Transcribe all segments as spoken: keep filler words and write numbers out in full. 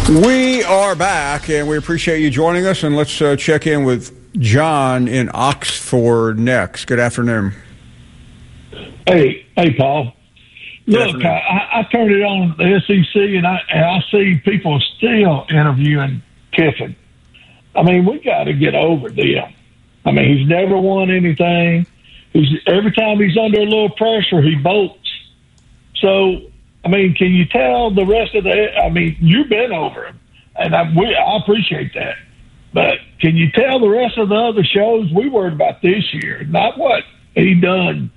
We are back, and we appreciate you joining us. And let's uh, check in with John in Oxford next. Good afternoon. Hey, hey, Paul. Look, I, I turned it on the S E C, and I, and I see people still interviewing Kiffin. I mean, we got to get over them. I mean, he's never won anything. He's every time he's under a little pressure, he bolts. So, I mean, can you tell the rest of the? I mean, you've been over him, and I, we, I appreciate that. But can you tell the rest of the other shows we worried about this year, not what he done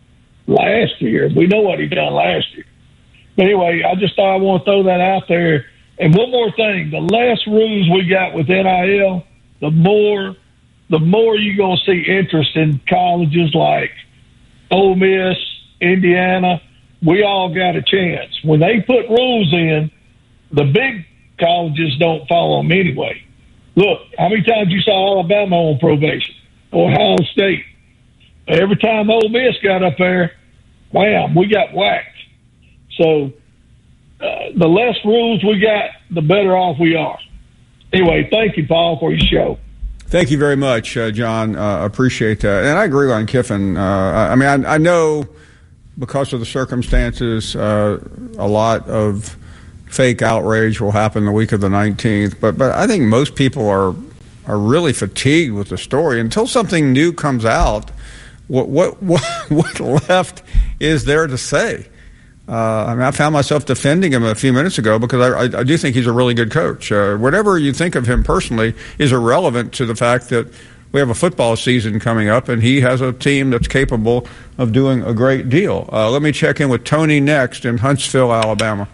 last year? We know what he done last year. But anyway, I just thought I want to throw that out there. And one more thing: the less rules we got with N I L, the more, the more you're gonna see interest in colleges like Ole Miss, Indiana. We all got a chance. When they put rules in, the big colleges don't follow them anyway. Look, how many times you saw Alabama on probation or Ohio State? Every time Ole Miss got up there, wham, we got whacked. So uh, the less rules we got, the better off we are. Anyway, thank you, Paul, for your show. Thank you very much, uh, John. Uh, appreciate that. And I agree on Kiffin. Uh, I mean, I, I know because of the circumstances, uh, a lot of fake outrage will happen the week of the nineteenth. But but I think most people are are really fatigued with the story. Until something new comes out, what what what, what left is there to say? Uh, I mean, I found myself defending him a few minutes ago because I, I, I do think he's a really good coach. Uh, whatever you think of him personally is irrelevant to the fact that we have a football season coming up, and he has a team that's capable of doing a great deal. Uh, let me check in with Tony next in Huntsville, Alabama.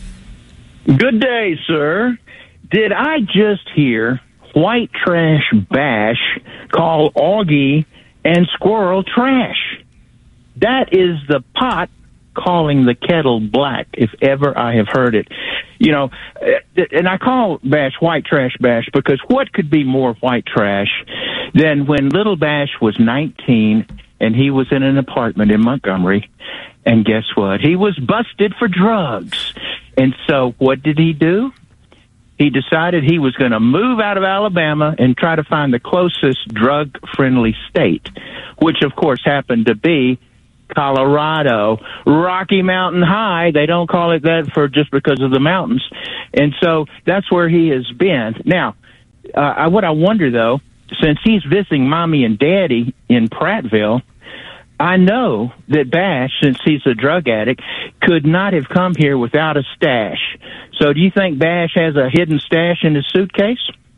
Good day, sir. Did I just hear White Trash Bash call Augie and Squirrel trash? That is the pot calling the kettle black, if ever I have heard it. You know, and I call Bash White Trash Bash because what could be more white trash than when little Bash was nineteen and he was in an apartment in Montgomery, and guess what? He was busted for drugs. And so what did he do? He decided he was going to move out of Alabama and try to find the closest drug-friendly state, which, of course, happened to be Colorado, Rocky Mountain High. They don't call it that for just because of the mountains. And so that's where he has been. Now, uh, I, what I wonder, though, since he's visiting Mommy and Daddy in Prattville, I know that Bash, since he's a drug addict, could not have come here without a stash. So do you think Bash has a hidden stash in his suitcase?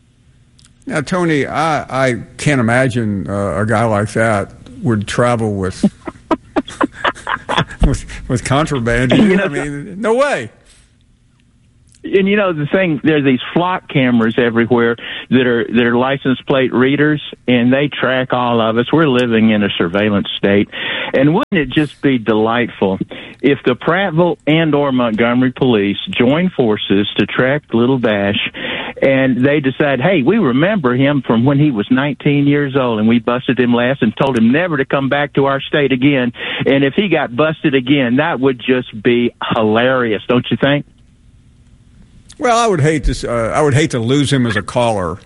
Now, Tony, I, I can't imagine uh, a guy like that would travel with with, with contraband. You know, I mean, no way. And you know the thing, there are these flock cameras everywhere that are that are license plate readers, and they track all of us. We're living in a surveillance state, and wouldn't it just be delightful if the Prattville and or Montgomery police join forces to track little Bash, and they decide, hey, we remember him from when he was nineteen years old, and we busted him last and told him never to come back to our state again. And if he got busted again, that would just be hilarious, don't you think? Well, I would hate to. Uh, I would hate to lose him as a caller.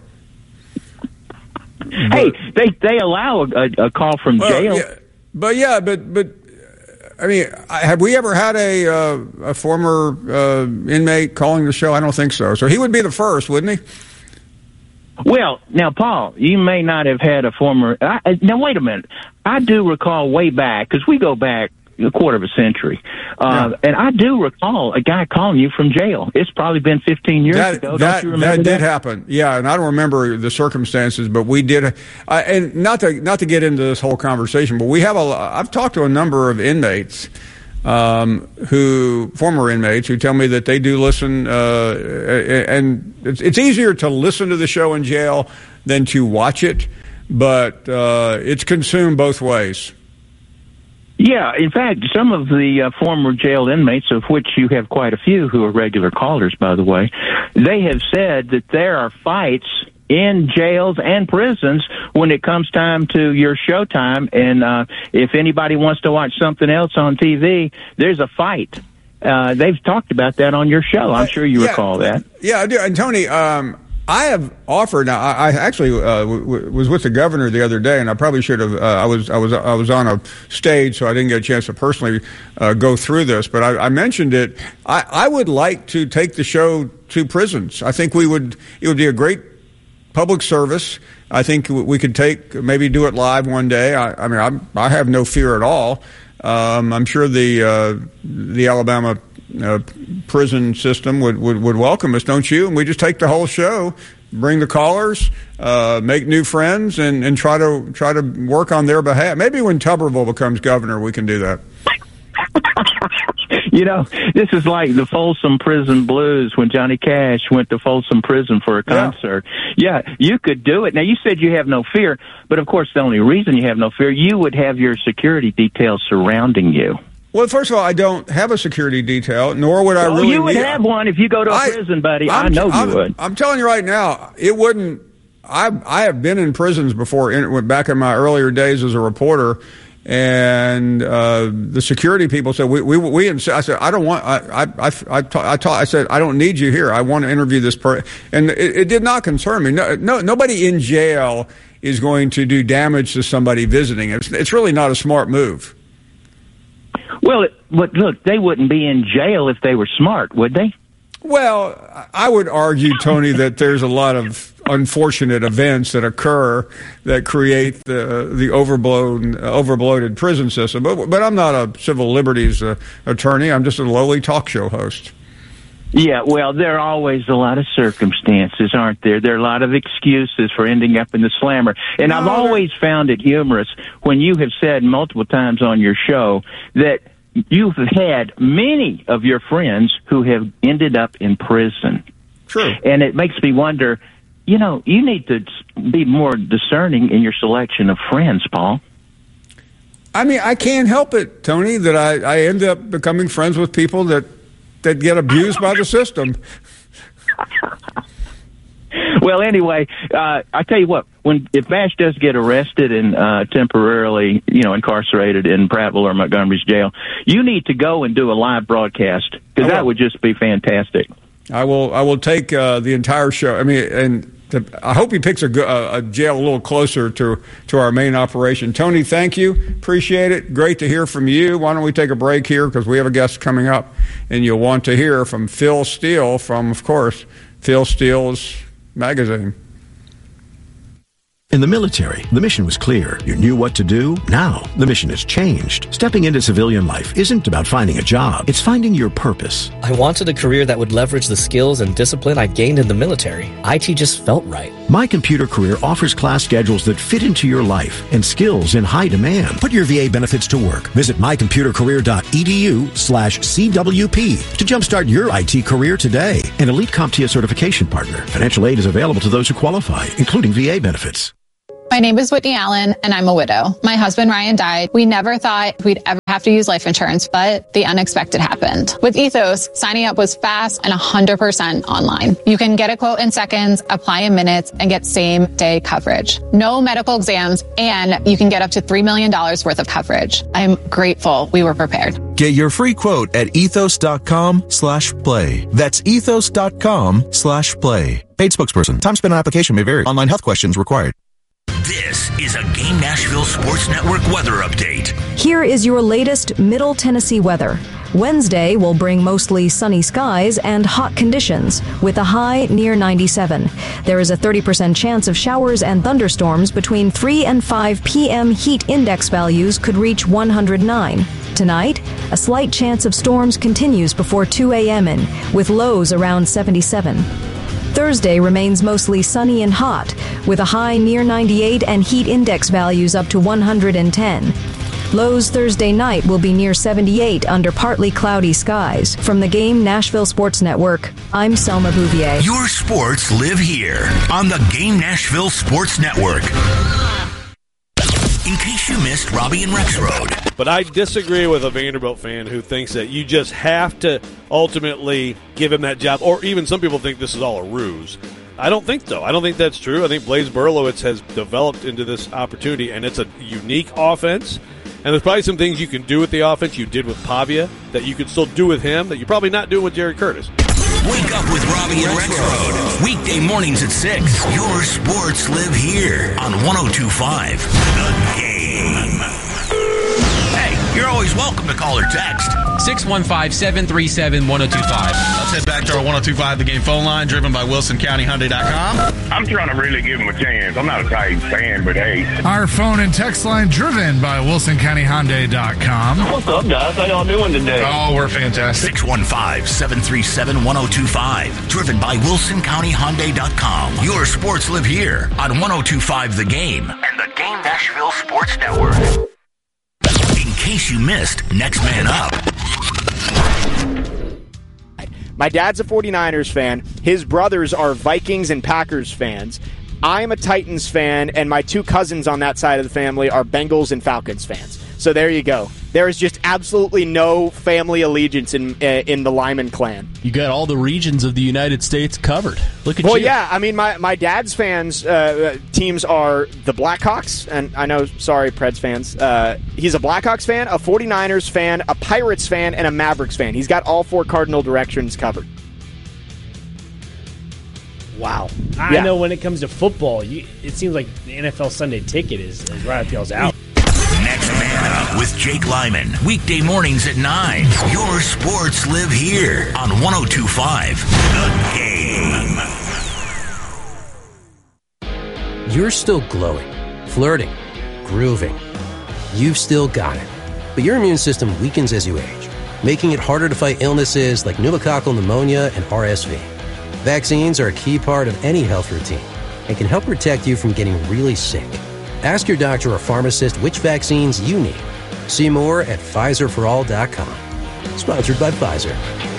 Hey, they they allow a, a call from well, jail. Yeah, but yeah, but but I mean, have we ever had a uh, a former uh, inmate calling the show? I don't think so. So he would be the first, wouldn't he? Well, now, Paul, you may not have had a former. I, now, wait a minute. I do recall way back because we go back a quarter of a century. Uh, yeah. And I do recall a guy calling you from jail. It's probably been fifteen years that, ago. That, Don't you remember that? That did happen. Yeah, and I don't remember the circumstances, but we did. Uh, and not to not to get into this whole conversation, but we have a. I've talked to a number of inmates, um, who former inmates who tell me that they do listen, uh, and it's, it's easier to listen to the show in jail than to watch it, but uh, it's consumed both ways. Yeah, in fact, some of the uh, former jail inmates, of which you have quite a few who are regular callers, by the way, they have said that there are fights in jails and prisons when it comes time to your showtime. And uh, if anybody wants to watch something else on T V, there's a fight. Uh, they've talked about that on your show. I'm sure you uh, yeah, recall that. Yeah, I do. And Tony, um, I have offered. Now, I, I actually uh, w- w- was with the governor the other day, and I probably should have. Uh, I was, I was, I was on a stage, so I didn't get a chance to personally uh, go through this. But I, I mentioned it. I, I would like to take the show to prisons. I think we would. It would be a great public service. I think we could take maybe do it live one day. I, I mean, I'm, I have no fear at all. Um, I'm sure the uh, the Alabama uh, prison system would, would, would welcome us, don't you? And we just take the whole show, bring the callers, uh, make new friends, and, and try to try to work on their behalf. Maybe when Tuberville becomes governor, we can do that. You know, this is like the Folsom Prison Blues when Johnny Cash went to Folsom Prison for a concert. Yeah. yeah, you could do it. Now, you said you have no fear, but of course, the only reason you have no fear, you would have your security details surrounding you. Well, first of all, I don't have a security detail, nor would I well, really you would need have one if you go to a I, prison, buddy. I'm, I know you I'm, would. I'm telling you right now, it wouldn't. I I have been in prisons before, in, back in my earlier days as a reporter. And uh, the security people said, we, we, we, I said, I don't want, I, I, I, I, ta- I, ta- I said, I don't need you here. I want to interview this person. And it, it did not concern me. No, no, nobody in jail is going to do damage to somebody visiting. It's, it's really not a smart move. Well, it, but look, they wouldn't be in jail if they were smart, would they? Well, I would argue, Tony, that there's a lot of unfortunate events that occur that create the the overblown, overbloated prison system. But, but I'm not a civil liberties uh, attorney. I'm just a lowly talk show host. Yeah, well, there are always a lot of circumstances, aren't there? There are a lot of excuses for ending up in the slammer. And no, I've always found it humorous when you have said multiple times on your show that you've had many of your friends who have ended up in prison. True. And it makes me wonder, you know, you need to be more discerning in your selection of friends, Paul. I mean, I can't help it, Tony, that I, I end up becoming friends with people that, that get abused by the system. Well, anyway, uh, I tell you what, when if Bash does get arrested and uh, temporarily, you know, incarcerated in Prattville or Montgomery's jail, you need to go and do a live broadcast because that would just be fantastic. I will. I will take uh, the entire show. I mean, and the, I hope he picks a, a jail a little closer to to our main operation. Tony, thank you. Appreciate it. Great to hear from you. Why don't we take a break here because we have a guest coming up, and you'll want to hear from Phil Steele from, of course, Phil Steele's magazine. In the military, the mission was clear. You knew what to do. Now, the mission has changed. Stepping into civilian life isn't about finding a job. It's finding your purpose. I wanted a career that would leverage the skills and discipline I gained in the military. I T just felt right. My Computer Career offers class schedules that fit into your life and skills in high demand. Put your V A benefits to work. Visit mycomputercareer.edu slash CWP to jumpstart your I T career today. An Elite CompTIA certification partner. Financial aid is available to those who qualify, including V A benefits. My name is Whitney Allen, and I'm a widow. My husband, Ryan, died. We never thought we'd ever have to use life insurance, but the unexpected happened. With Ethos, signing up was fast and one hundred percent online. You can get a quote in seconds, apply in minutes, and get same-day coverage. No medical exams, and you can get up to three million dollars worth of coverage. I'm grateful we were prepared. Get your free quote at ethos.com slash play. That's ethos.com slash play. Paid spokesperson. Time spent on application may vary. Online health questions required. This is a Game Nashville Sports Network weather update. Here is your latest Middle Tennessee weather. Wednesday will bring mostly sunny skies and hot conditions with a high near ninety-seven. There is a thirty percent chance of showers and thunderstorms between three and five p.m. Heat index values could reach one hundred nine. Tonight, a slight chance of storms continues before two a.m. in, with lows around seventy-seven. Thursday remains mostly sunny and hot, with a high near ninety-eight and heat index values up to one hundred ten. Lows Thursday night will be near seventy-eight under partly cloudy skies. From the Game Nashville Sports Network, I'm Selma Bouvier. Your sports live here on the Game Nashville Sports Network. In case you missed Robbie and Rexroad. But I disagree with a Vanderbilt fan who thinks that you just have to ultimately give him that job, or even some people think this is all a ruse. I don't think so. I don't think that's true. I think Blaise Berlowitz has developed into this opportunity, and it's a unique offense. And there's probably some things you can do with the offense you did with Pavia that you could still do with him that you're probably not doing with Jared Curtis. Wake up with Robbie and Rexroad. Weekday mornings at six. Your sports live here on one oh two point five The Game. Hey, you're always welcome to call or text. six one five, seven three seven, one oh two five. Let's head back to our one oh two point five The Game phone line, driven by Wilson County Hyundai dot com. I'm trying to really give him a chance. I'm not a Titans fan, but hey. Our phone and text line driven by Wilson County Hyundai dot com. What's up, guys? How y'all doing today? Oh, we're fantastic. six one five, seven three seven, one oh two five. Driven by Wilson County Hyundai dot com. Your sports live here on one oh two point five The Game and the Game Nashville Sports Network. In case you missed, next man up. My dad's a forty-niners fan. His brothers are Vikings and Packers fans. I'm a Titans fan, and my two cousins on that side of the family are Bengals and Falcons fans. So there you go. There is just absolutely no family allegiance in uh, in the Lyman clan. You got all the regions of the United States covered. Look at well, you. Well, yeah. I mean, my, my dad's fans uh, teams are the Blackhawks, and I know, sorry, Preds fans. Uh, he's a Blackhawks fan, a forty-niners fan, a Pirates fan, and a Mavericks fan. He's got all four cardinal directions covered. Wow. I yeah. know when it comes to football, you, it seems like the N F L Sunday Ticket is, is right up y'all's out. Next Man Up with Jake Lyman. Weekday mornings at nine. Your sports live here on one oh two point five The Game. You're still glowing, flirting, grooving. You've still got it. But your immune system weakens as you age, making it harder to fight illnesses like pneumococcal pneumonia and R S V. Vaccines are a key part of any health routine and can help protect you from getting really sick. Ask your doctor or pharmacist which vaccines you need. See more at Pfizer for all dot com. Sponsored by Pfizer.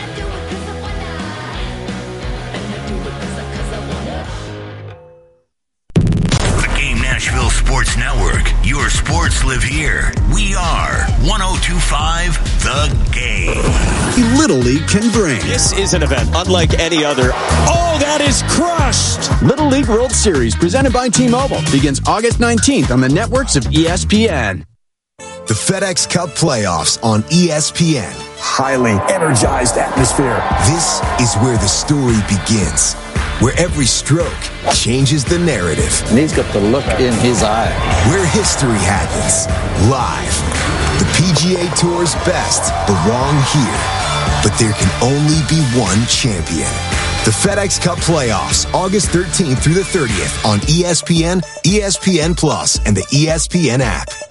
The Game Nashville Sports Network. Your sports live here. We are one oh two point five The Game. Little League can bring. This is an event unlike any other. Oh, that is crushed! Little League World Series, presented by T-Mobile, begins August nineteenth on the networks of E S P N. The FedEx Cup playoffs on E S P N. Highly energized atmosphere. This is where the story begins, where every stroke changes the narrative. And he's got the look in his eye. Where history happens, live. The P G A Tour's best belong here, but there can only be one champion. The FedEx Cup playoffs, August thirteenth through the thirtieth on E S P N, E S P N Plus, and the E S P N app.